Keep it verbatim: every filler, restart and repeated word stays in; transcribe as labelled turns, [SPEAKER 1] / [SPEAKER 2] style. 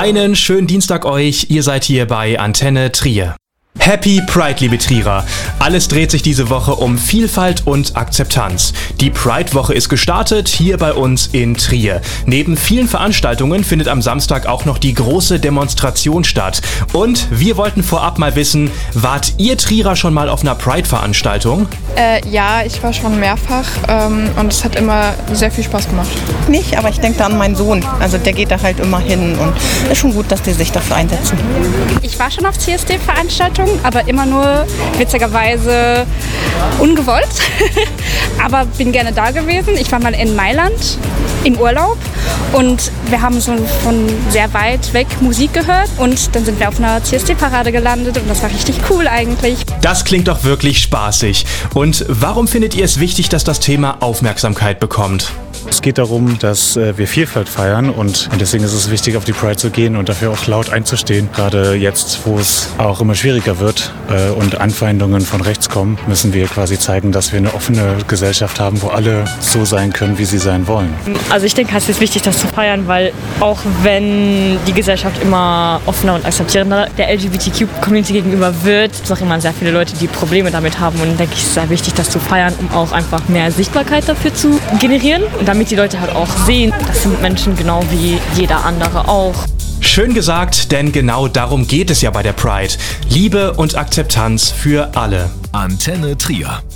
[SPEAKER 1] Einen schönen Dienstag euch, ihr seid hier bei Antenne Trier. Happy Pride, liebe Trierer! Alles dreht sich diese Woche um Vielfalt und Akzeptanz. Die Pride-Woche ist gestartet, hier bei uns in Trier. Neben vielen Veranstaltungen findet am Samstag auch noch die große Demonstration statt. Und wir wollten vorab mal wissen, wart ihr Trierer schon mal auf einer Pride-Veranstaltung?
[SPEAKER 2] Äh, ja, ich war schon mehrfach ähm, und es hat immer sehr viel Spaß gemacht.
[SPEAKER 3] Nicht, aber ich denke da an meinen Sohn. Also der geht da halt immer hin und ist schon gut, dass die sich dafür einsetzen.
[SPEAKER 4] Ich war schon auf C S D-Veranstaltungen, aber immer nur witzigerweise ungewollt. Aber bin gerne da gewesen. Ich war mal in Mailand im Urlaub und wir haben so von sehr weit weg Musik gehört und dann sind wir auf einer C S D-Parade gelandet und das war richtig cool eigentlich.
[SPEAKER 1] Das klingt doch wirklich spaßig. Und warum findet ihr es wichtig, dass das Thema Aufmerksamkeit bekommt?
[SPEAKER 5] Es geht darum, dass äh, wir Vielfalt feiern und deswegen ist es wichtig, auf die Pride zu gehen und dafür auch laut einzustehen. Gerade jetzt, wo es auch immer schwieriger wird äh, und Anfeindungen von rechts kommen, müssen wir quasi zeigen, dass wir eine offene Gesellschaft haben, wo alle so sein können, wie sie sein wollen.
[SPEAKER 6] Also ich denke, es ist wichtig, das zu feiern, weil auch wenn die Gesellschaft immer offener und akzeptierender der L G B T Q-Community gegenüber wird, gibt es auch immer sehr viele Leute, die Probleme damit haben und denke ich, es ist sehr wichtig, das zu feiern, um auch einfach mehr Sichtbarkeit dafür zu generieren und damit die Leute halt auch sehen, das sind Menschen genau wie jeder andere auch.
[SPEAKER 1] Schön gesagt, denn genau darum geht es ja bei der Pride. Liebe und Akzeptanz für alle.
[SPEAKER 7] Antenne Trier.